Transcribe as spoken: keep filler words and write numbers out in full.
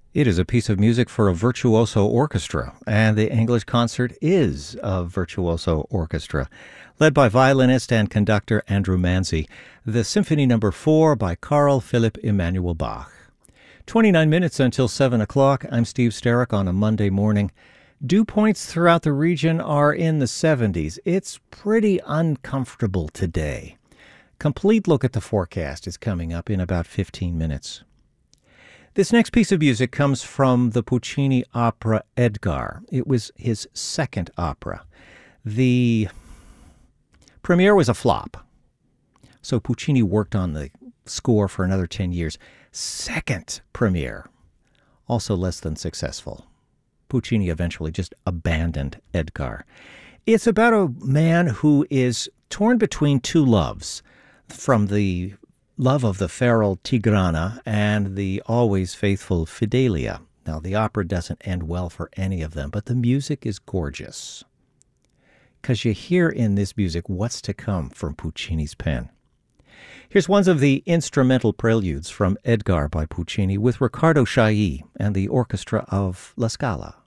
It is a piece of music for a virtuoso orchestra, and the English concert is a virtuoso orchestra, led by violinist and conductor Andrew Manzi. The Symphony Number four by Carl Philipp Emanuel Bach. twenty-nine minutes until seven o'clock. I'm Steve Sterrick on a Monday morning. Dew points throughout the region are in the seventies. It's pretty uncomfortable today. Complete look at the forecast is coming up in about fifteen minutes. This next piece of music comes from the Puccini opera Edgar. It was his second opera. The premiere was a flop, so Puccini worked on the score for another ten years. Second premiere, also less than successful. Puccini eventually just abandoned Edgar. It's about a man who is torn between two loves, from the love of the feral Tigrana and the always faithful Fidelia. Now, the opera doesn't end well for any of them, but the music is gorgeous, because you hear in this music what's to come from Puccini's pen. Here's one of the instrumental preludes from Edgar by Puccini with Riccardo Chailly and the orchestra of La Scala.